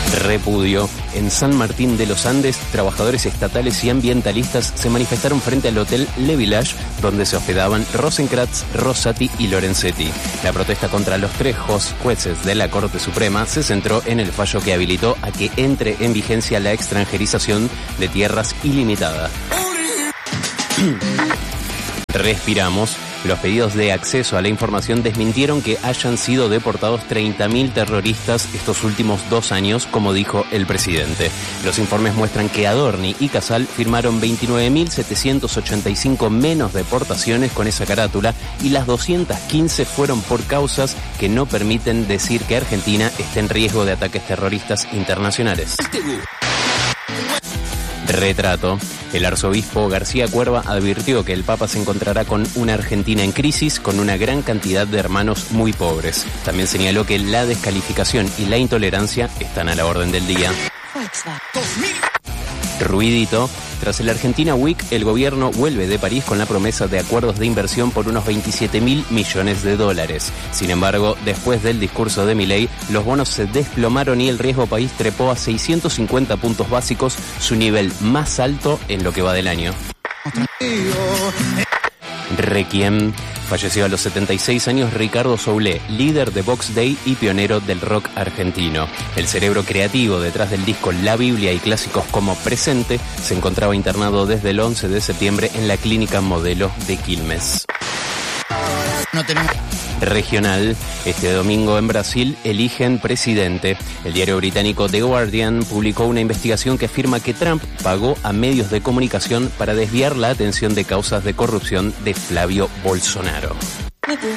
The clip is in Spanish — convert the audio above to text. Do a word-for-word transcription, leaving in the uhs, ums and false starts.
Repudio. En San Martín de los Andes, trabajadores estatales y ambientalistas se manifestaron frente al hotel Le Village, donde se hospedaban Rosenkrantz, Rosati y Lorenzetti. La protesta contra los tres jueces de la Corte Suprema se centró en el fallo que habilitó a que entre en vigencia la extranjerización de tierras ilimitada. Respiramos. Los pedidos de acceso a la información desmintieron que hayan sido deportados treinta mil terroristas estos últimos dos años, como dijo el presidente. Los informes muestran que Adorni y Casal firmaron veintinueve mil setecientos ochenta y cinco menos deportaciones con esa carátula y las doscientas quince fueron por causas que no permiten decir que Argentina está en riesgo de ataques terroristas internacionales. Retrato. El arzobispo García Cuerva advirtió que el Papa se encontrará con una Argentina en crisis con una gran cantidad de hermanos muy pobres. También señaló que la descalificación y la intolerancia están a la orden del día. Ruidito. Tras el Argentina Week, el gobierno vuelve de París con la promesa de acuerdos de inversión por unos veintisiete mil millones de dólares. Sin embargo, después del discurso de Milei, los bonos se desplomaron y el riesgo país trepó a seiscientos cincuenta puntos básicos, su nivel más alto en lo que va del año. Requiem. Falleció a los setenta y seis años Ricardo Soule, líder de Vox Day y pionero del rock argentino. El cerebro creativo detrás del disco La Biblia y clásicos como Presente se encontraba internado desde el once de septiembre en la Clínica Modelo de Quilmes. No tenemos... Regional. Este domingo en Brasil eligen presidente. El diario británico The Guardian publicó una investigación que afirma que Trump pagó a medios de comunicación para desviar la atención de causas de corrupción de Flavio Bolsonaro.